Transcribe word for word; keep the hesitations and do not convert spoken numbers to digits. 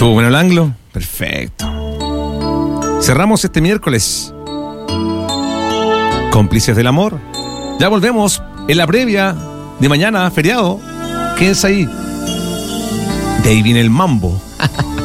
¿Estuvo bueno el ángulo? Perfecto. Cerramos este miércoles. Cómplices del amor. Ya volvemos en la previa de mañana, feriado. Quédense ahí. De ahí viene el mambo.